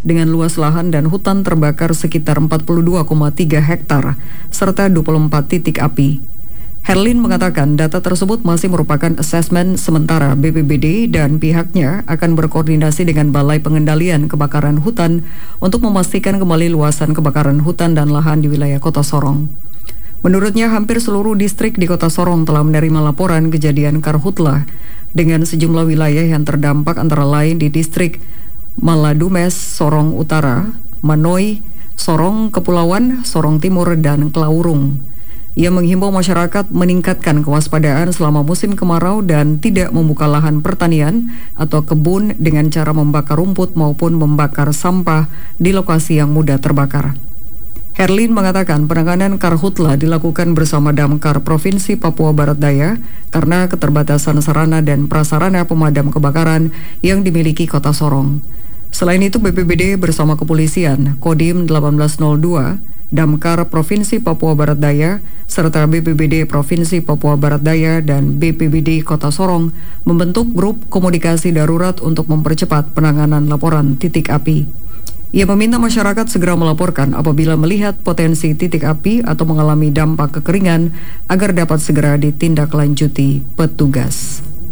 dengan luas lahan dan hutan terbakar sekitar 42,3 hektar serta 24 titik api. Herlin mengatakan data tersebut masih merupakan asesmen sementara BPBD dan pihaknya akan berkoordinasi dengan Balai Pengendalian Kebakaran Hutan untuk memastikan kembali luasan kebakaran hutan dan lahan di wilayah Kota Sorong. Menurutnya hampir seluruh distrik di Kota Sorong telah menerima laporan kejadian karhutlah dengan sejumlah wilayah yang terdampak antara lain di distrik Maladumes, Sorong Utara, Manoi, Sorong Kepulauan, Sorong Timur, dan Klaurung. Ia menghimbau masyarakat meningkatkan kewaspadaan selama musim kemarau dan tidak membuka lahan pertanian atau kebun dengan cara membakar rumput maupun membakar sampah di lokasi yang mudah terbakar. Herlin mengatakan penanganan karhutlah dilakukan bersama Damkar Provinsi Papua Barat Daya karena keterbatasan sarana dan prasarana pemadam kebakaran yang dimiliki Kota Sorong. Selain itu BPBD bersama kepolisian, Kodim 1802, Damkar Provinsi Papua Barat Daya, serta BPBD Provinsi Papua Barat Daya dan BPBD Kota Sorong membentuk grup komunikasi darurat untuk mempercepat penanganan laporan titik api. Ia meminta masyarakat segera melaporkan apabila melihat potensi titik api atau mengalami dampak kekeringan agar dapat segera ditindaklanjuti petugas.